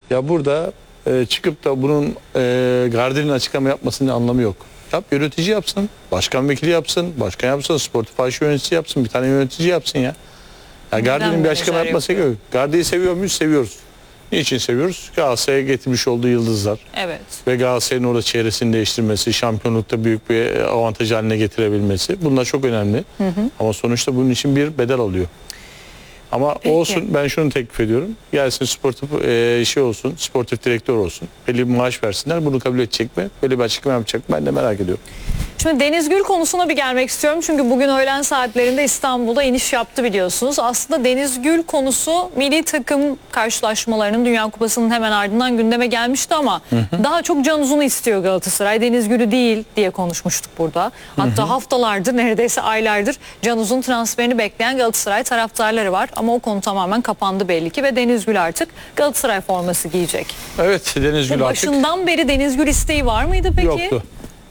Ya burada çıkıp da bunun Gardner'in açıklama yapmasının anlamı yok. Yap, yönetici yapsın, başkan vekili yapsın, başkan yapsın, sportif aşı yöneticisi yapsın, bir tane yönetici yapsın ya. Ya Gardner'in bir açıklama yapması gerekiyor. Gardner'i seviyor muyuz? Seviyoruz. Niçin seviyoruz? Galatasaray'a getirmiş olduğu yıldızlar. Evet. Ve Galatasaray'ın orada çevresini değiştirmesi, şampiyonlukta büyük bir avantaj haline getirebilmesi. Bunlar çok önemli. Ama sonuçta bunun için bir bedel alıyor. Ama Peki. olsun, ben şunu teklif ediyorum. Gelsin sportif olsun, sportif direktör olsun. Belli bir maaş versinler. Bunu kabul edecek mi? Böyle bir açıklama yapacak mı? Ben de merak ediyorum. Şimdi Deniz Gül konusuna bir gelmek istiyorum. Çünkü bugün öğlen saatlerinde İstanbul'da iniş yaptı biliyorsunuz. Aslında Deniz Gül konusu milli takım karşılaşmalarının, Dünya Kupası'nın hemen ardından gündeme gelmişti ama daha çok Can Uzun'u istiyor Galatasaray. Deniz Gül'ü değil diye konuşmuştuk burada. Hatta haftalardır, neredeyse aylardır Can Uzun transferini bekleyen Galatasaray taraftarları var. Ama o konu tamamen kapandı belli ki ve Deniz Gül artık Galatasaray forması giyecek. Evet, Deniz Gül Bu artık başından beri Deniz Gül isteği var mıydı peki? yoktu.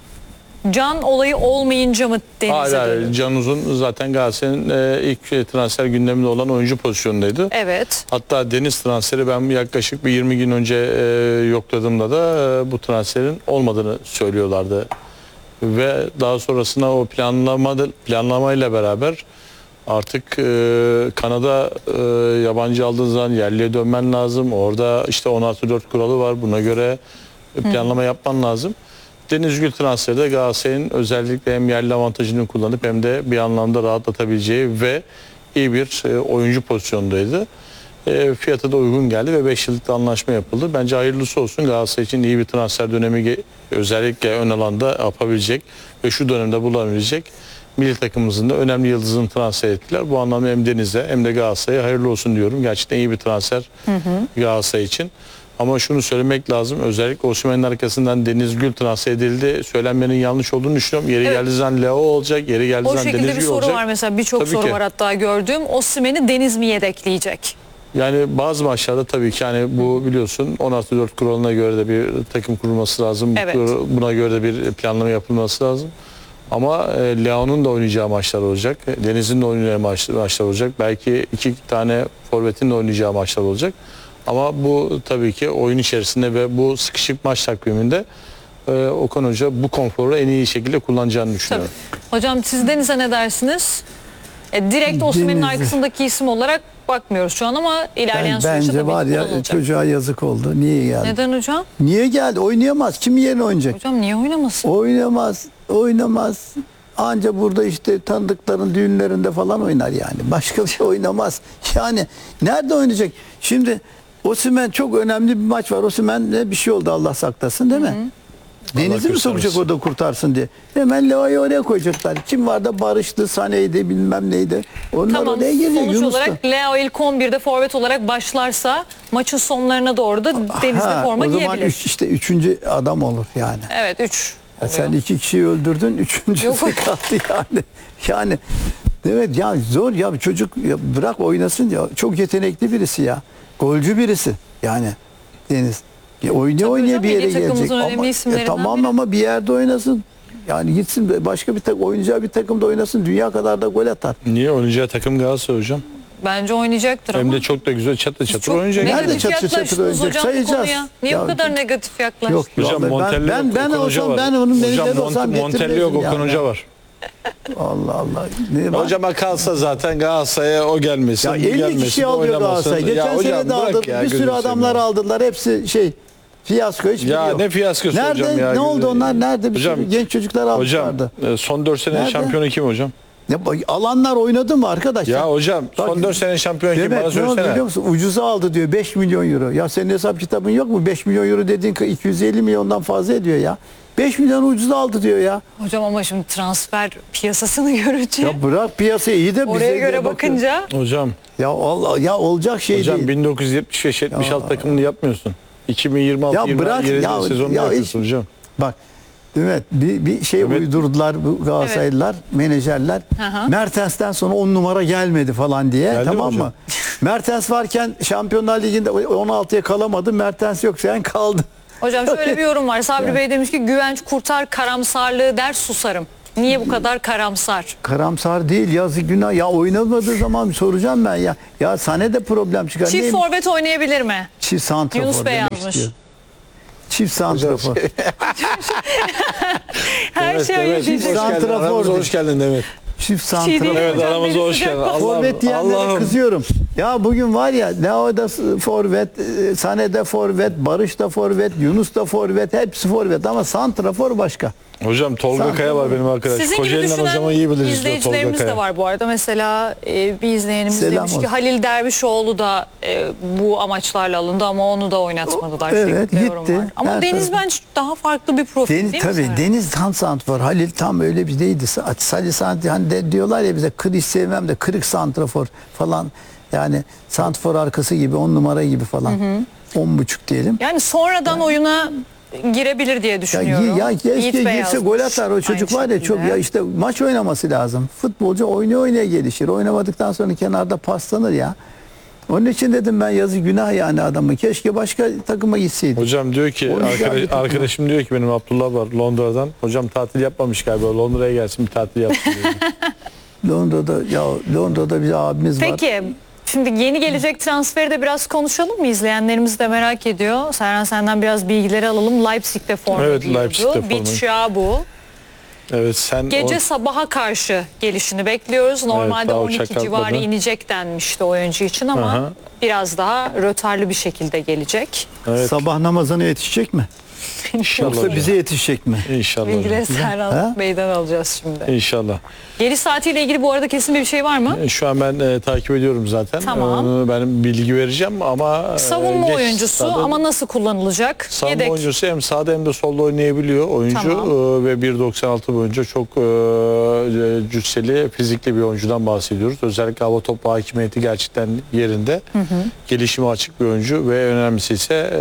Can olayı olmayınca mı Deniz'e Hayır, döndü? Can Uzun zaten Galatasaray'ın ilk transfer gündeminde olan oyuncu pozisyonundaydı. Evet. Hatta Deniz transferi ben yaklaşık bir 20 gün önce yokladığımda da bu transferin olmadığını söylüyorlardı. Ve daha sonrasında o planlamayla beraber artık Kanada yabancı aldığın zaman yerliye dönmen lazım. Orada işte 16-4 kuralı var. Buna göre planlama yapman lazım. Deniz Gül transferi de Galatasaray'ın özellikle hem yerli avantajını kullanıp hem de bir anlamda rahatlatabileceği ve iyi bir oyuncu pozisyondaydı. Fiyatı da uygun geldi ve 5 yıllık da anlaşma yapıldı. Bence hayırlısı olsun. Galatasaray için iyi bir transfer dönemi özellikle ön alanda yapabilecek ve şu dönemde bulabilecek milli takımımızın da önemli yıldızını transfer ettiler. Bu anlamda hem Deniz'e hem de Galatasaray'a hayırlı olsun diyorum. Gerçekten iyi bir transfer Galatasaray için. Ama şunu söylemek lazım. Özellikle Osimhen'in arkasından Deniz Gül transfer edildi. Söylenmenin yanlış olduğunu düşünüyorum. Yeri geldiği zaman Leo olacak. Yeri geldiği O zaman şekilde Deniz bir Gül soru olacak. var mesela. Birçok Tabii soru ki. var hatta gördüğüm. Osimhen'i Deniz mi yedekleyecek? Yani bazı maçlarda tabii ki hani bu biliyorsun 16-4 kuralına göre de bir takım kurulması lazım. Evet. Buna göre de bir planlama yapılması lazım. Ama Leo'nun da oynayacağı maçlar olacak. Deniz'in de oynayacağı maçlar olacak. Belki 2 tane forvetin de oynayacağı maçlar olacak. Ama bu tabii ki oyun içerisinde ve bu sıkışık maç takviminde Okan Hoca bu konforu en iyi şekilde kullanacağını düşünüyorum. Tabii. Hocam siz Deniz'e ne dersiniz? Direkt Osimhen'in Deniz'e. arkasındaki isim olarak bakmıyoruz şu an ama ilerleyen süreçte Bence tabii var ya kullanılacak. çocuğa yazık oldu. Niye geldi? Neden hocam? Niye geldi? Oynayamaz. Kim yerine oynayacak? Hocam niye oynamasın? Oynamaz. Anca burada işte tanıdıkların düğünlerinde falan oynar yani. Başka bir şey oynamaz. Yani nerede oynayacak? Şimdi Osimhen çok önemli bir maç var. Osimhen'le bir şey oldu Allah saklasın değil mi? Deniz'i mi sokacak göstermesin. o da kurtarsın diye. Hemen Leo'yu oraya koyacaklar. Kim var da Barış'tı, Sané'ydi bilmem neydi. Onlar Tamam, oraya girecek. sonuç Yunus da. olarak Leo ilk 11'de forvet olarak başlarsa maçın sonlarına doğru da Deniz'de forma o zaman giyebilir. işte üçüncü adam olur yani. Evet 3. Ya sen 2 kişiyi öldürdün, üçüncüsü Yok. kaldı yani. Yani evet ya zor ya çocuk ya bırak oynasın ya. Çok yetenekli birisi ya. Golcü birisi yani Deniz. Ya oynaya hocam, bir yere milli takımımızın gelecek. önemli Ama, isimlerinden tamam biri. ama bir yerde oynasın. Yani gitsin başka bir takım oynayacağı bir takımda oynasın. Dünya kadar da gol atar. Niye oynayacağı takım Galatasaray hocam? Bence oynayacaktır Hem ama. de çok da güzel çatır çatır Çok oynayacak. Nerede negatif çatır çatır yaklaştınız oynayacak? hocam bu Sayacağız. konuya. Niye Ya, bu kadar negatif yaklaştınız? Yok. Hocam Vallahi Montella yok, ben Okan Hoca olsam var. ben onun Hocam menajeri olsam Montella yok, getirmezdim Okan yani. Hoca var. Allah Allah. Ne var? Hocama kalsa zaten Galatasaray'a o gelmesin. Ya bu 50 gelmesin, kişi bu alıyor oynamasın. Galatasaray. Geçen Ya hocam sene de bırak aldı. ya, Bir sürü gözünü adamlar seveyim. aldılar. Hepsi fiyasko. Hiçbiri Ya yok. ne fiyaskosu Nerede, hocam ya. ne oldu onlar? Nerede bir Hocam, sürü genç çocuklar Hocam almışlardı? son 4 sene Nerede? şampiyonu kim hocam? Alanlar oynadı mı arkadaşlar? Ya hocam son 4 sene şampiyon kim bana Demek ne oldu biliyor söylesene. musun? Ucuza aldı diyor 5 milyon euro. Ya senin hesap kitabın yok mu? 5 milyon euro dediğin 250 milyondan fazla ediyor ya. 5 milyon ucuza aldı diyor ya. Hocam ama şimdi transfer piyasasını görünce Ya bırak piyasayı iyi de bize oraya de göre bakın. bakınca Hocam, Ya Allah ya olacak şey hocam değil. 1975-76 takımını yapmıyorsun. 2026 Ya bırak 27 ya, sezonu ya yapıyorsun hocam. Bak evet bir şey Evet. uydurdular bu Galatasaraylılar, menajerler. Hı. Mertens'ten sonra 10 numara gelmedi falan diye. Geldi mi tamam hocam? mı? Mertens varken Şampiyonlar Ligi'nde 16'ya kalamadı. Mertens yok sen kaldı. hocam şöyle bir yorum var. Sabri Bey demiş ki güvenç kurtar karamsarlığı der susarım. Niye bu kadar karamsar? Karamsar değil, yazık günah. Ya oynamadığı zaman soracağım ben ya. Ya Sané de problem çıkar. Çift Değil mi? forvet oynayabilir mi? Çift santrafor Yunus Bey demek yazmış. istiyor. Çift santrafor. Her şey öyle Demet, değil. hoş geldin. Santrafor Aramıza değil. hoş geldin Demet. Çift Şey santrafor. değil Evet, hocam, aramıza beni hoş sıcak geldin. bastı. Forvet diyenlere Allah'ım. kızıyorum. Ya bugün var ya Leo da forvet, Sané de forvet, Barış da forvet, Yunus da forvet, hepsi forvet ama santrafor başka. Hocam Tolga Kaya var benim arkadaşım. Sizin gibi Kocaeli'nden düşünen hocamı iyi biliriz diyor Tolga izleyicilerimiz Kaya. de var bu arada. Mesela bir izleyenimiz Selam demiş ki olsun. Halil Dervişoğlu da bu amaçlarla alındı ama onu da oynatmadılar. Evet, şeklinde yorum gitti. var. Ama Her Deniz tarafı. bence daha farklı bir profil Deniz değil mi? tabii Serhat? Deniz tam santrafor. Halil tam öyle bir değildi. Salih Santi hani de diyorlar ya bize hiç sevmem de kırık santrafor falan. Yani santrafor arkası gibi 10 numara gibi falan. 10,5 diyelim. Yani sonradan oyuna girebilir diye Ya, düşünüyorum. ya keşke Yiğit Bey girse yazmış. gol atar o çocuk Aynı var ya çok şekilde. ya işte maç oynaması lazım. Futbolcu oynaya gelişir. Oynamadıktan sonra kenarda paslanır ya. Onun için dedim ben yazı günah yani adamı. Keşke başka takıma gitseydi. Hocam diyor ki Oyuncu bir takım. arkadaşım diyor ki benim Abdullah var Londra'dan. Hocam tatil yapmamış galiba. Londra'ya gelsin bir tatil yapsın diyor. Londra'da bir abimiz var. Peki şimdi yeni gelecek transferi de biraz konuşalım mı? İzleyenlerimiz de merak ediyor. Serhan senden biraz bilgileri alalım. Leipzig'te forma Evet, giyiyordu. Leipzig'te forma. Bitshuabu. Evet sen Gece sabaha karşı gelişini bekliyoruz. Normalde daha 12 uçak civarı kalkmadı. inecek denmişti oyuncu için ama Aha. biraz daha rötarlı bir şekilde gelecek. evet, Sabah namazına yetişecek mi? inşallah. Yoksa bize yetişecek mi? İnşallah. hocam. Bilgileri Serhan Ha? Bey'den alacağız şimdi. İnşallah. Geliş saatiyle ilgili bu arada kesin bir şey var mı? Şu an ben takip ediyorum zaten. Tamam. Onu ben bilgi vereceğim ama Savunma geç oyuncusu sahada- ama nasıl kullanılacak? savunma Yedek. oyuncusu hem sağda hem de solda oynayabiliyor oyuncu. Tamam. Ve 1.96 boyunca çok cüsseli, fizikli bir oyuncudan bahsediyoruz. Özellikle hava topu hakimiyeti gerçekten yerinde. Gelişime açık bir oyuncu ve önemlisi ise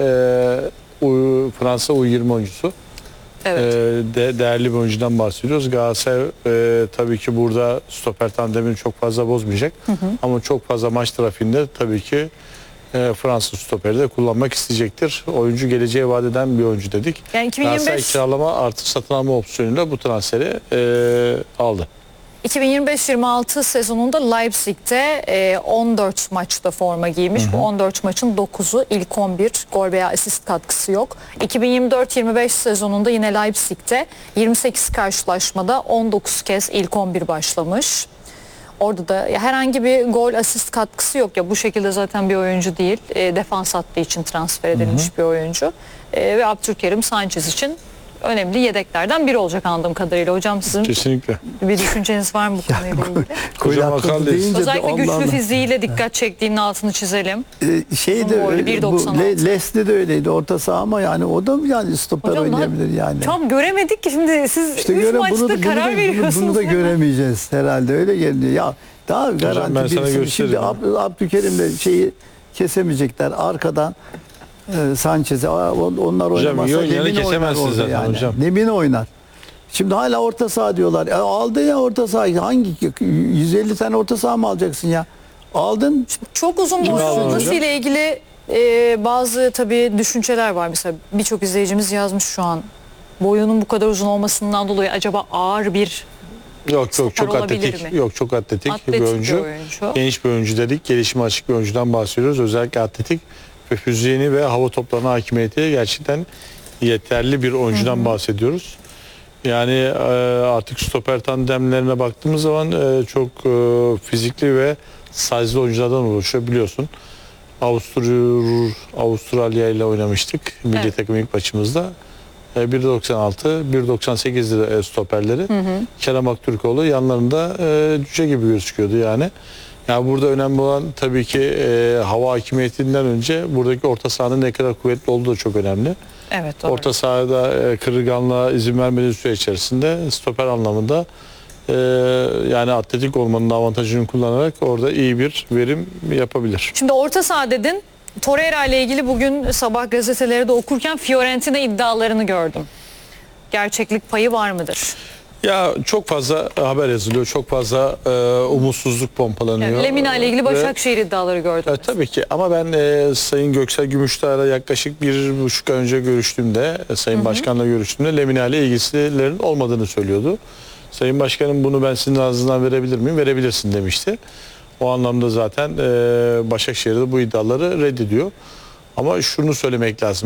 Fransa U20 oyuncusu. Evet. Değerli bir oyuncudan bahsediyoruz. Galatasaray tabii ki burada stoper tandemini çok fazla bozmayacak. Ama çok fazla maç trafiğinde tabii ki Fransız stoperi de kullanmak isteyecektir. Oyuncu geleceğe vaat eden bir oyuncu dedik. Yani 2025 Galatasaray kiralama artı satın alma opsiyonuyla bu transferi aldı. 2025-26 sezonunda Leipzig'te 14 maçta forma giymiş. Bu 14 maçın 9'u ilk 11, gol veya asist katkısı yok. 2024-25 sezonunda yine Leipzig'te 28 karşılaşmada 19 kez ilk 11 başlamış. Orada da herhangi bir gol asist katkısı yok ya, bu şekilde zaten bir oyuncu değil. Defans hattı için transfer edilmiş bir oyuncu. Ve Abdülkerim Sanchez için önemli yedeklerden biri olacak anladığım kadarıyla. Hocam sizin Kesinlikle. bir düşünceniz var mı bu konuyla ilgili? Hocam Gol attı akıl deyince de Özellikle güçlü Allah Allah. fiziğiyle dikkat çektiğinin altını çizelim. Şey de Uzun boylu, öyle, bu 1.96. Leslie de öyleydi orta saha ama yani o da yani stoper Hocam daha oynayabilir yani. tam göremedik ki şimdi siz İşte 3 maçta karar veriyorsunuz. bunu da göremeyeceğiz herhalde öyle geliyor. Ya daha ben garanti sana birisi. Şimdi gösteririm. Abdülkerim'le şeyi kesemeyecekler arkadan. Sanchez'e onlar Hocam, oynamasa iyi oynayanı Lemina oynar kesemezsiniz orada zaten yani. hocam. Lemina oynar. Şimdi hala orta saha diyorlar. Aldı ya orta saha. Hangi 150 tane orta saha mı alacaksın ya? Aldın. Çok uzun boylu Bravo olması hocam. ile ilgili bazı tabii düşünceler var. Mesela birçok izleyicimiz yazmış şu an. Boyunun bu kadar uzun olmasından dolayı acaba ağır bir Yok Stoper çok olabilir atletik. mi? Yok çok atletik, atletik bir oyuncu. Genç bir oyuncu dedik. Gelişime açık bir oyuncudan bahsediyoruz. Özellikle atletik ve fiziğini ve hava toplarına hakimiyeti gerçekten yeterli bir oyuncudan bahsediyoruz. Yani artık stoper tandemlerine baktığımız zaman çok fizikli ve size'lı oyunculardan oluşuyor biliyorsun. Avustralya ile oynamıştık milli Evet. takım ilk maçımızda. 1.96, 1.98'di stoperleri. Kerem Aktürkoğlu yanlarında cüce gibi gözüküyordu yani. Yani burada önemli olan tabii ki hava hakimiyetinden önce buradaki orta sahanın ne kadar kuvvetli olduğu da çok önemli. Evet, doğru. Orta sahada kırılganlığa izin vermediği süre içerisinde stoper anlamında yani atletik olmanın avantajını kullanarak orada iyi bir verim yapabilir. Şimdi orta saha dedin. Torreira ile ilgili bugün sabah gazeteleri de okurken Fiorentina iddialarını gördüm. Gerçeklik payı var mıdır? Ya çok fazla haber yazılıyor, çok fazla umutsuzluk pompalanıyor. Yani Lemina ile ilgili Ve- Başakşehir iddiaları gördüm. Tabii ki ama ben Sayın Göksel Gümüşdağ'la yaklaşık 1,5 ay önce görüştüğümde Sayın Başkan'la görüştüğümde Lemina ile ilgisilerin olmadığını söylüyordu. Sayın Başkanım bunu ben sizin ağzından verebilir miyim? Verebilirsin demişti. O anlamda zaten Başakşehir'de bu iddiaları reddediyor. Ama şunu söylemek lazım.